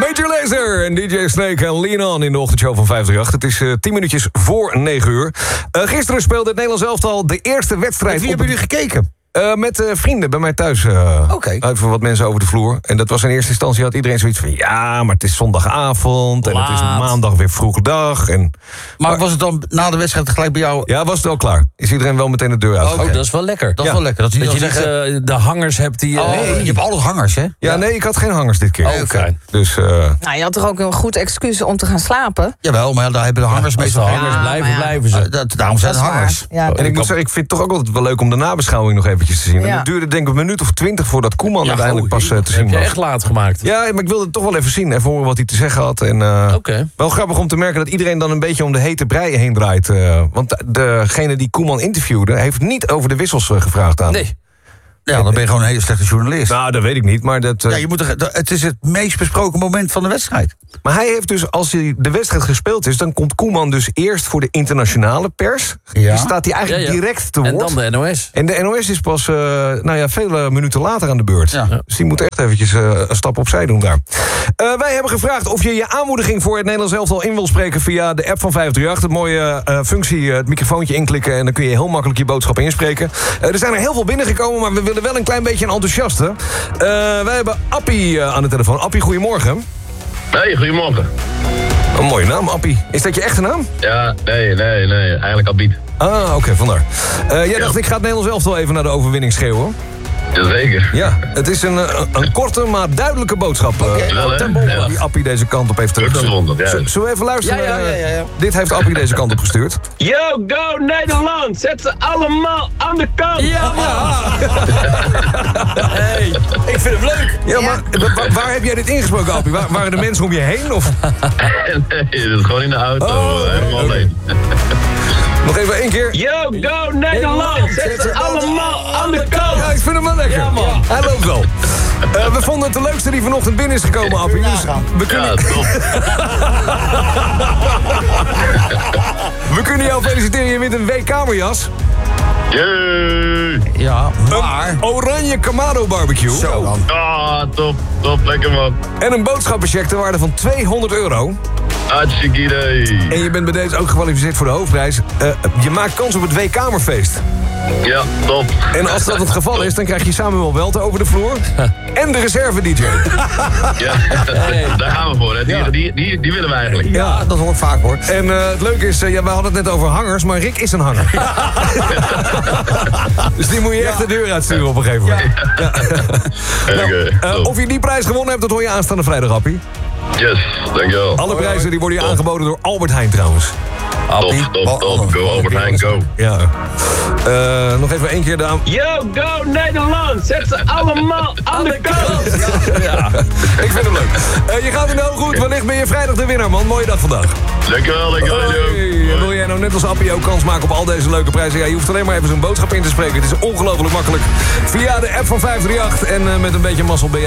Major Lazer en DJ Snake en Lean On in de ochtendshow van 538. Het is 10 minuutjes voor 9 uur. Gisteren speelde het Nederlands elftal de eerste wedstrijd. Wie hebben jullie gekeken? Met vrienden bij mij thuis. Oké. Even wat mensen over de vloer. En dat was in eerste instantie, had iedereen zoiets van... ja, maar het is zondagavond en het is maandag weer vroege dag. Maar was het dan na de wedstrijd gelijk bij jou? Ja, was het wel klaar. Is iedereen wel meteen de deur uit? Oh, dat is wel lekker. Dat is wel lekker. Dat je niet de hangers hebt die... Nee, je hebt altijd hangers, hè? Ja, nee, ik had geen hangers dit keer. Oké. Dus, Nou, je had toch ook een goed excuus om te gaan slapen? Jawel, maar daar hebben de hangers meestal... blijven ze. Daarom zijn het hangers. Ja, en ik moet zeggen, ik vind het toch ook altijd wel leuk om de nabeschouwing nog eventjes te zien. Ja. En het duurde denk ik een minuut of 20 voordat Koeman uiteindelijk pas te zien was. Heb je echt laat gemaakt? Ja, maar ik wilde het toch wel even zien. Even horen wat hij te zeggen had. En, wel grappig om te merken dat iedereen dan een beetje om de hete brei heen draait. Want degene die Koeman interviewde, heeft niet over de wissels gevraagd aan. Nee. Ja, dan ben je gewoon een hele slechte journalist. Nou, dat weet ik niet, maar dat... Ja, het is het meest besproken moment van de wedstrijd. Maar hij heeft dus, als de wedstrijd gespeeld is... dan komt Koeman dus eerst voor de internationale pers. Ja. Die staat hij eigenlijk direct te woord. En dan de NOS. En de NOS is pas vele minuten later aan de beurt. Ja. Dus die moet echt eventjes een stap opzij doen daar. Wij hebben gevraagd of je je aanmoediging voor het Nederlands elftal in wil spreken... via de app van 538. De mooie functie, het microfoontje inklikken... en dan kun je heel makkelijk je boodschap inspreken. Er zijn er heel veel binnengekomen, maar we willen wel een klein beetje een enthousiaste. Wij hebben Appie aan de telefoon. Appie, goedemorgen. Hey, goedemorgen. Een mooie naam, Appie. Is dat je echte naam? Ja, nee. Eigenlijk Abid. Ah, oké, vandaar. Jij dacht, ik ga het Nederlands elftal even naar de overwinning schreeuwen. Jazeker. Ja, het is een korte, maar duidelijke boodschap. Ten behoeve die Appie deze kant op heeft teruggestuurd. Zullen we even luisteren? Ja. Dit heeft Appie deze kant op gestuurd. Yo, go Nederland! Zet ze allemaal aan de kant! Ja, man! Hey, ik vind hem leuk. Ja, maar waar heb jij dit ingesproken, Appie? Waren de mensen om je heen? Of? Nee, dat is gewoon in de auto. Helemaal alleen. Nog even één keer. Yo, go Nederland! Zet ze allemaal aan de kant! Ja, ik vind hem wel lekker. Ja, man. Hij loopt wel. We vonden het de leukste die vanochtend binnen is gekomen, Appie. Dus we kunnen... Ja, top. We kunnen jou feliciteren, je wint een WK-kamerjas. Jee! Ja, maar... Een oranje Kamado barbecue. Zo dan. Ah, top, lekker man. En een boodschappencheck ter waarde van €200. Hartstikke idee. En je bent bij deze ook gekwalificeerd voor de hoofdprijs. Je maakt kans op het WK-kamerfeest. Ja, top. En als dat het geval is, dan krijg je Samuel Welte over de vloer. En de reserve-dj. Ja, daar gaan we voor. Hè. Die willen we eigenlijk. Ja, dat hoort vaak, hoor. En het leuke is, we hadden het net over hangers, maar Rick is een hanger. Dus die moet je echt de deur uitsturen op een gegeven moment. Oké, Of je die prijs gewonnen hebt, dat hoor je aanstaande vrijdag, Appie. yes, dankjewel. Alle prijzen die worden je aangeboden door Albert Heijn trouwens. Top. Go Albert Heijn, go. Ja. Nog even één keer de Yo, go Nederland! Zet ze allemaal aan de kant! Ja. Ik vind hem leuk. Je gaat in de hooghoed. Wellicht ben je vrijdag de winnaar, man. Mooie dag vandaag. Dankjewel. Hey, en wil jij nou net als Appie ook kans maken op al deze leuke prijzen? Ja, je hoeft alleen maar even zo'n boodschap in te spreken. Het is ongelooflijk makkelijk. Via de app van 538. En met een beetje mazzel ben je